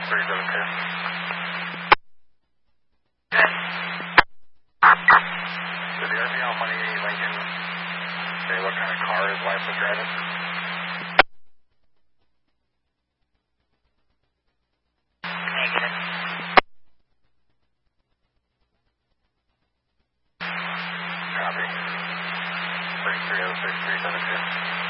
Good. Did the RV on 188 Lincoln say what kind of car his wife was driving? Negative. Copy. 3306 372.